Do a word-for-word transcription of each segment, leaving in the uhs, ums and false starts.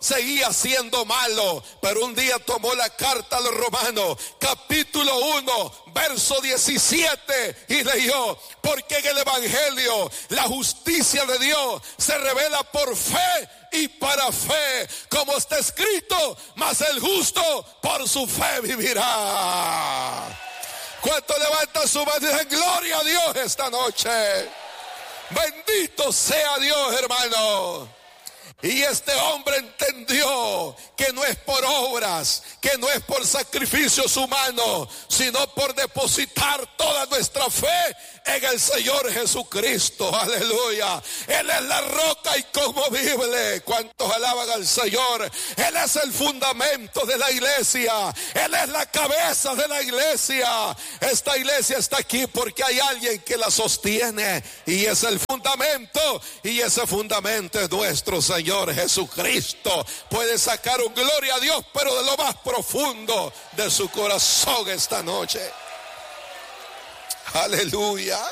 seguía siendo malo, pero un día tomó la carta a los Romanos, capítulo uno, verso diecisiete, y leyó: porque en el Evangelio la justicia de Dios se revela por fe y para fe, como está escrito, mas el justo por su fe vivirá. ¿Cuánto levanta su mano y dice gloria a Dios esta noche? Bendito sea Dios, hermano. Y este hombre entendió que no es por obras, que no es por sacrificios humanos, sino por depositar toda nuestra fe en el Señor Jesucristo. Aleluya. Él es la roca inconmovible. ¿Cuántos alaban al Señor? Él es el fundamento de la iglesia. Él es la cabeza de la iglesia. Esta iglesia está aquí porque hay alguien que la sostiene, y es el fundamento, y ese fundamento es nuestro Señor Jesucristo. Puede sacar un gloria a Dios, pero de lo más profundo de su corazón esta noche. Aleluya.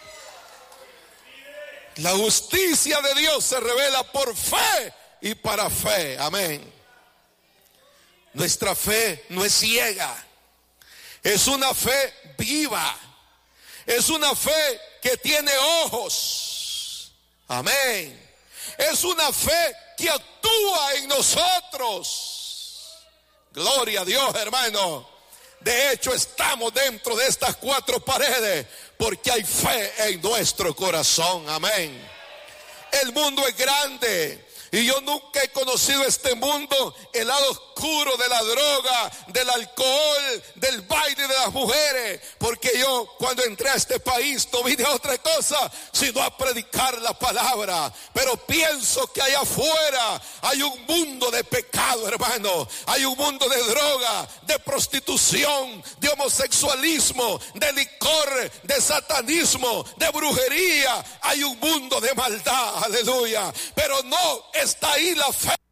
La justicia de Dios se revela por fe y para fe. Amén. Nuestra fe no es ciega, es una fe viva, es una fe que tiene ojos. Amén. Es una fe que actúa en nosotros. Gloria a Dios, hermano. De hecho, estamos dentro de estas cuatro paredes porque hay fe en nuestro corazón. Amén. El mundo es grande y yo nunca he conocido este mundo, el lado oscuro de la droga, del alcohol, del baile de las mujeres, porque yo cuando entré a este país no vine a otra cosa sino a predicar la palabra. Pero pienso que allá afuera hay un mundo de pecado, hermano. Hay un mundo de droga, de prostitución, de homosexualismo, de licor, de satanismo, de brujería. Hay un mundo de maldad, aleluya. Pero no está ahí la fe